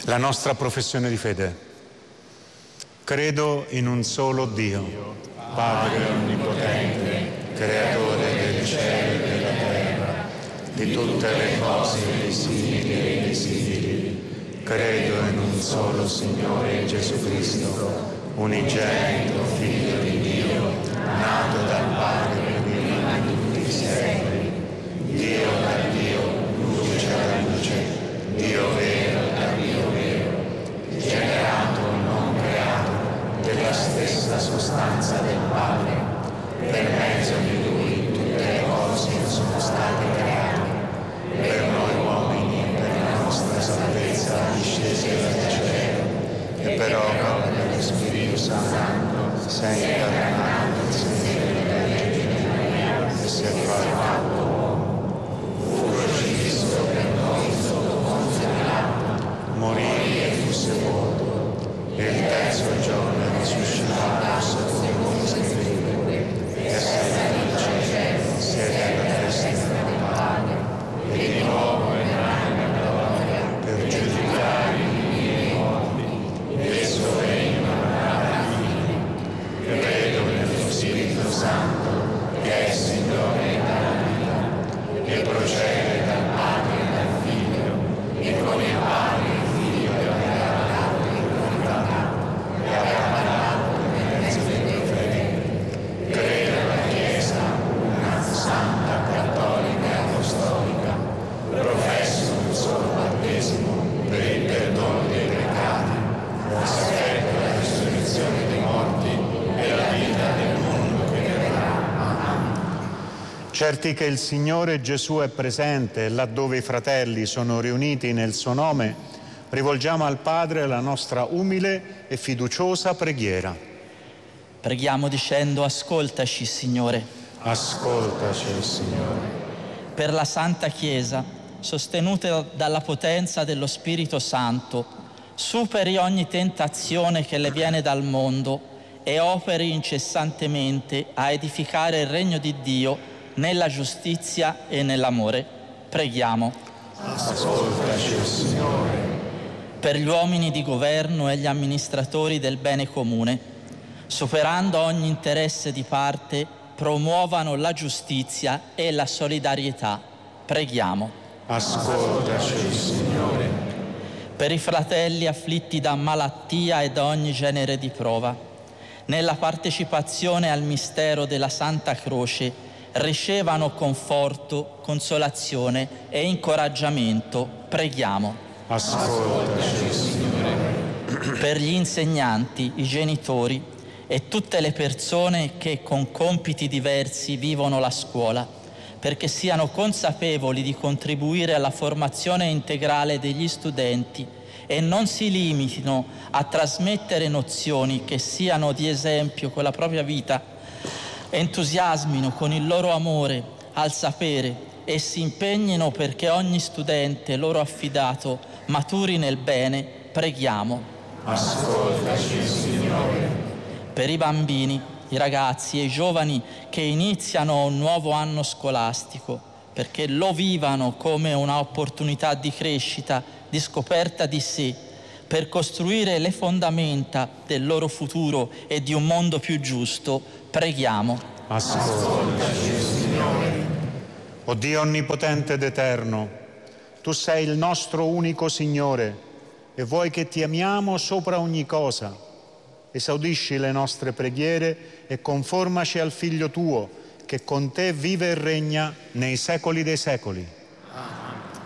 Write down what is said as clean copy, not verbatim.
La nostra professione di fede. Credo in un solo Dio, Padre onnipotente, creatore del cielo e della terra, di tutte le cose visibili e invisibili. Credo in un solo Signore Gesù Cristo, unigenito Figlio di Dio, nato dal Padre prima di tutti i secoli, Dio da Dio, luce da luce, Dio vero da Dio vero, generato, non creato, della stessa sostanza del Padre. Per mezzo di Lui tutte le cose sono state create. Per noi uomini e per la nostra salvezza discese dal cielo, e per opera dello Spirito Santo si è incarnato il Signore della Vergine Maria e si è fatto uomo. Fu crocifisso per noi sotto Ponzio Pilato, morì e fu sepolto, e il terzo giorno risuscitato secondo le Scritture, e salito al cielo, siede alla destra del Padre, e di nuovo verrà in gloria per giudicare i vivi e i morti, e il suo regno non avrà fine. Credo nello Spirito Santo, che è Signore della vita, che procede dal Padre e dal Figlio, e con il Padre e il Figlio aveva dato l'umanità, e aveva parlato per mezzo dei profeti. Credo nella Chiesa, una santa, cattolica e apostolica, professo un solo battesimo per il perdono dei peccati, aspetto la risurrezione dei morti e la vita del mondo che verrà. Amen. Certi che il Signore Gesù è presente laddove i fratelli sono riuniti nel suo nome, rivolgiamo al Padre la nostra umile e fiduciosa preghiera. Preghiamo dicendo: ascoltaci, Signore. Ascoltaci, Signore. Per la Santa Chiesa, sostenuta dalla potenza dello Spirito Santo, superi ogni tentazione che le viene dal mondo e operi incessantemente a edificare il regno di Dio nella giustizia e nell'amore. Preghiamo. Ascoltaci, Signore. Per gli uomini di governo e gli amministratori del bene comune, superando ogni interesse di parte, promuovano la giustizia e la solidarietà. Preghiamo. Ascoltaci, Signore. Per i fratelli afflitti da malattia e da ogni genere di prova, nella partecipazione al mistero della Santa Croce, ricevano conforto, consolazione e incoraggiamento. Preghiamo. Ascoltaci, Signore. Per gli insegnanti, i genitori e tutte le persone che con compiti diversi vivono la scuola, perché siano consapevoli di contribuire alla formazione integrale degli studenti e non si limitino a trasmettere nozioni che siano di esempio con la propria vita, entusiasmino con il loro amore al sapere e si impegnino perché ogni studente loro affidato maturi nel bene. Preghiamo. Ascoltaci, Signore. Per i bambini, i ragazzi e i giovani che iniziano un nuovo anno scolastico, perché lo vivano come un'opportunità di crescita, di scoperta di sé, per costruire le fondamenta del loro futuro e di un mondo più giusto. Preghiamo. Ascoltaci, Signore. O Dio onnipotente ed eterno, Tu sei il nostro unico Signore e vuoi che ti amiamo sopra ogni cosa. Esaudisci le nostre preghiere e conformaci al Figlio Tuo, che con Te vive e regna nei secoli dei secoli.